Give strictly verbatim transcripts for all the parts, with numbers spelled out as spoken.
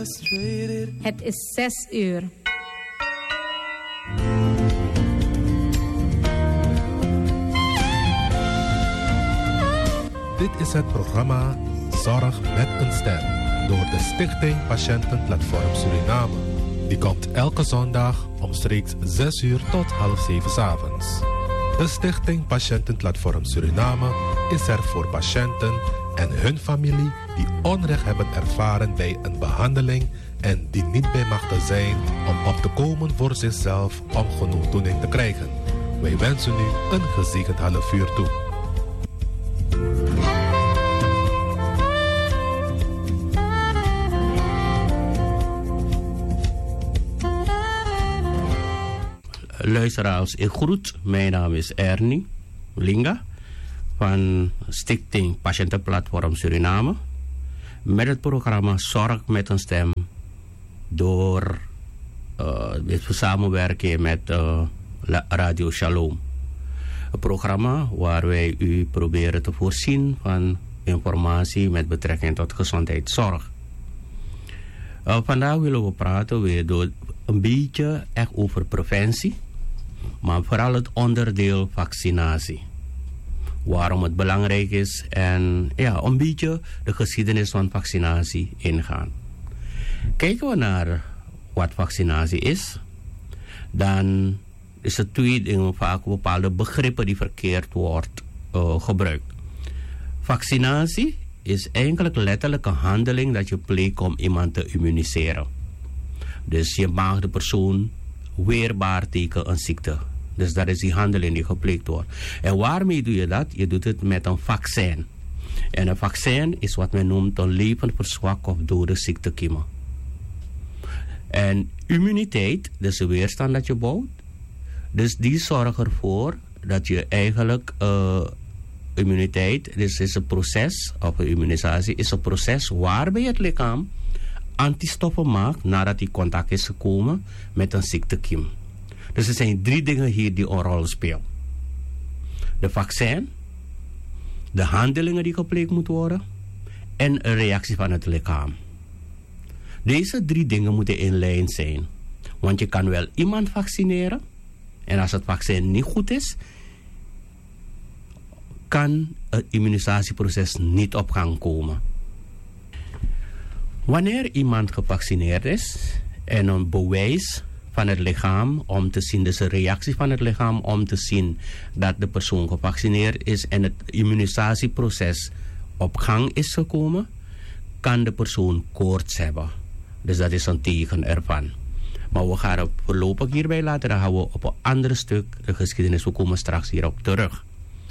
frustrated. Het is zes uur. Dit is het programma Zorg met een Stem door de Stichting Patiëntenplatform Suriname. Die komt elke zondag omstreeks zes uur tot half zeven 's avonds. De Stichting Patiëntenplatform Suriname is er voor patiënten en hun familie die onrecht hebben ervaren bij een behandeling en die niet bij machten zijn om op te komen voor zichzelf om genoegdoening te krijgen. Wij wensen u een gezegend half uur toe. Luisteraars, ik groet. Mijn naam is Ernie Linga van Stichting Patiëntenplatform Suriname. Met het programma Zorg met een Stem door uh, het samenwerken met uh, Radio Shalom. Een programma waar wij u proberen te voorzien van informatie met betrekking tot gezondheidszorg. Uh, vandaag willen we praten weer door een beetje echt over preventie, maar vooral het onderdeel vaccinatie. Waarom het belangrijk is en ja, een beetje de geschiedenis van vaccinatie ingaan. Kijken we naar wat vaccinatie is, dan is er twee dingen, vaak bepaalde begrippen die verkeerd wordt uh, gebruikt. Vaccinatie is eigenlijk letterlijk een handeling dat je pleegt om iemand te immuniseren. Dus je maakt de persoon weerbaar tegen een ziekte. Dus dat is die handeling die gepleegd wordt. En waarmee doe je dat? Je doet het met een vaccin. En een vaccin is wat men noemt een levensverzwak of dode ziektekiemen. En immuniteit, dus de weerstand dat je bouwt. Dus die zorgen ervoor dat je eigenlijk uh, immuniteit, dus is een proces, of een immunisatie, is een proces waarbij het lichaam antistoffen maakt nadat hij contact is gekomen met een ziektekiem. Dus er zijn drie dingen hier die een rol spelen. De vaccin, de handelingen die gepleegd moeten worden en een reactie van het lichaam. Deze drie dingen moeten in lijn zijn. Want je kan wel iemand vaccineren en als het vaccin niet goed is, kan het immunisatieproces niet op gang komen. Wanneer iemand gevaccineerd is en een bewijs van het lichaam om te zien, dus een reactie van het lichaam om te zien dat de persoon gevaccineerd is en het immunisatieproces op gang is gekomen, kan de persoon koorts hebben. Dus dat is een teken ervan. Maar we gaan het voorlopig hierbij laten, dan gaan we op een ander stuk de geschiedenis, we komen straks hierop terug.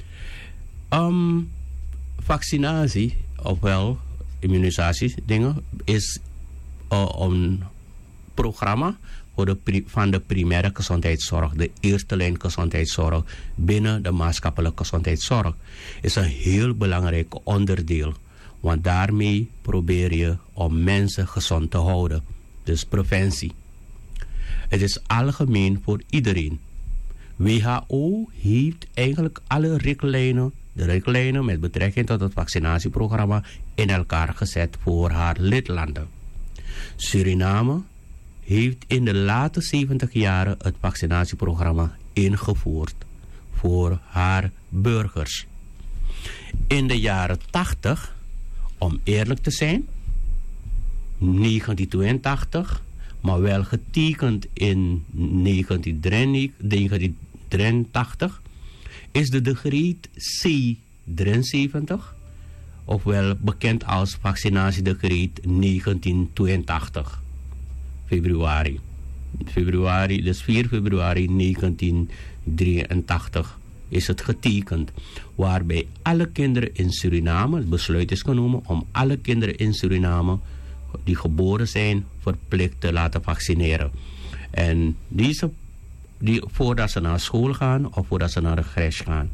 Um, vaccinatie, ofwel immunisatie dingen, is uh, een programma voor de pri- van de primaire gezondheidszorg, de eerste lijn gezondheidszorg binnen de maatschappelijke gezondheidszorg. Is een heel belangrijk onderdeel, want daarmee probeer je om mensen gezond te houden. Dus preventie. Het is algemeen voor iedereen. W H O heeft eigenlijk alle richtlijnen, de richtlijnen met betrekking tot het vaccinatieprogramma in elkaar gezet voor haar lidlanden. Suriname heeft in de late zeventig jaren het vaccinatieprogramma ingevoerd voor haar burgers. In de jaren tachtig, om eerlijk te zijn, negentien tweeëntachtig, maar wel getekend in negentien drieëntachtig, is de decreet C drieënzeventig, ofwel bekend als vaccinatiedecreet negentien tweeëntachtig, februari. Februari, dus vier februari negentien drieëntachtig is het getekend, waarbij alle kinderen in Suriname, het besluit is genomen om alle kinderen in Suriname die geboren zijn verplicht te laten vaccineren. En deze, die, voordat ze naar school gaan of voordat ze naar de crash gaan.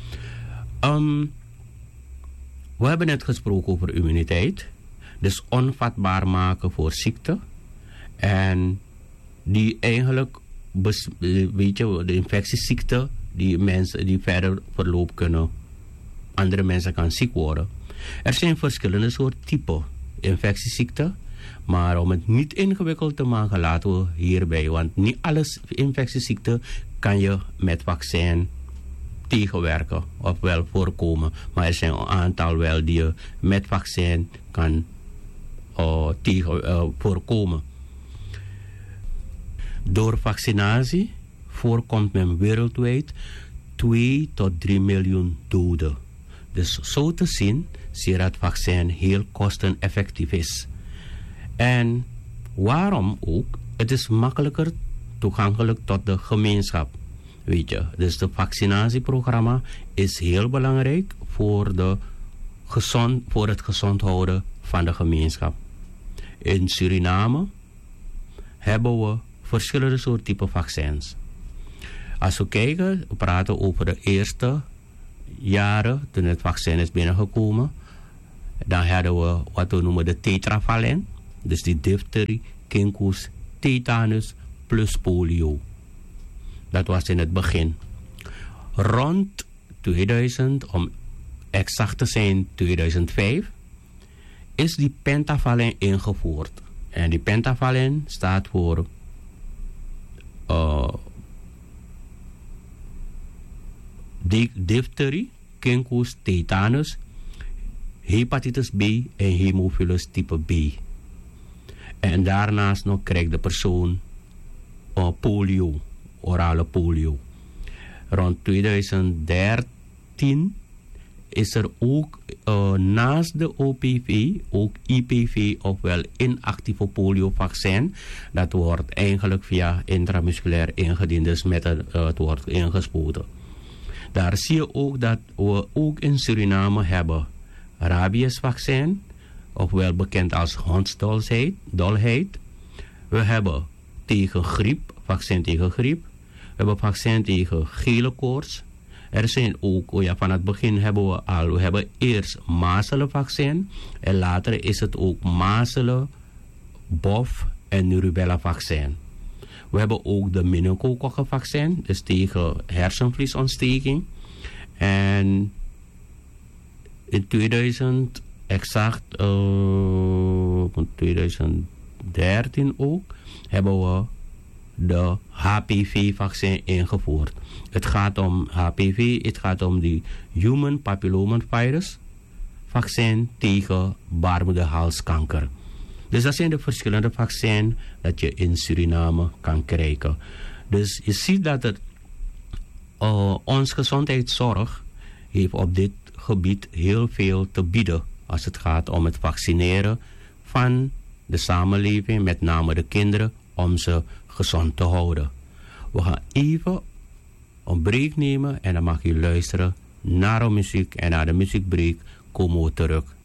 Um, we hebben net gesproken over immuniteit. Dus onvatbaar maken voor ziekte. En die eigenlijk, weet je, de infectieziekte die mensen die verder verloop kunnen. Andere mensen kan ziek worden. Er zijn verschillende soorten typen infectieziekten. Maar om het niet ingewikkeld te maken, laten we hierbij. Want niet alles infectieziekten kan je met vaccin tegenwerken of wel voorkomen. Maar er zijn een aantal wel die je met vaccin kan uh, tegen, uh, voorkomen. Door vaccinatie voorkomt men wereldwijd twee tot drie miljoen doden. Dus zo te zien, zie je dat het vaccin heel kosteneffectief is. En waarom ook? Het is makkelijker toegankelijk tot de gemeenschap. Weet je, dus het vaccinatieprogramma is heel belangrijk voor, de gezond, voor het gezond houden van de gemeenschap. In Suriname hebben we verschillende soorten type vaccins. Als we kijken, we praten over de eerste jaren toen het vaccin is binnengekomen. Dan hadden we wat we noemen de tetravalent. Dus die difterie, kinkhoest, tetanus plus polio. Dat was in het begin. Rond tweeduizend, om exact te zijn tweeduizend vijf, is die pentavalent ingevoerd. En die pentavalent staat voor uh, difterie, kinkhoest, tetanus, hepatitis B en hemophilus type B. En daarnaast nog krijgt de persoon uh, polio, orale polio. Rond tweeduizend dertien is er ook uh, naast de O P V ook I P V, ofwel inactieve poliovaccin. Dat wordt eigenlijk via intramusculair ingediend, dus met het, uh, het wordt ingespoten. Daar zie je ook dat we ook in Suriname hebben rabiesvaccin, ofwel bekend als hondsdolheid. Dolheid. We hebben tegen griep, vaccin tegen griep. We hebben vaccin tegen gele koorts. Er zijn ook, oh ja, van het begin hebben we al, we hebben eerst mazelenvaccin en later is het ook mazelen, bof en rubella vaccin. We hebben ook de meningokokkenvaccin, dus tegen hersenvliesontsteking. En in tweeduizend, exact uh, tweeduizend dertien ook, hebben we de H P V-vaccin ingevoerd. Het gaat om H P V, het gaat om die Human Papillomavirus vaccin tegen baarmoederhalskanker. Dus dat zijn de verschillende vaccins dat je in Suriname kan krijgen. Dus je ziet dat het, uh, ons gezondheidszorg heeft op dit gebied heel veel te bieden als het gaat om het vaccineren van de samenleving, met name de kinderen, om ze gezond te houden. We gaan even een break nemen en dan mag je luisteren naar de muziek en na de muziekbreak komen we terug